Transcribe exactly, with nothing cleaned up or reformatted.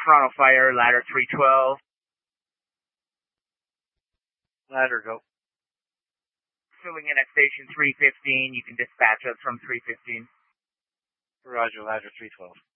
Toronto Fire, ladder three twelve. Ladder, go. Filling in at station three fifteen. You can dispatch us from three fifteen. Roger, ladder three twelve.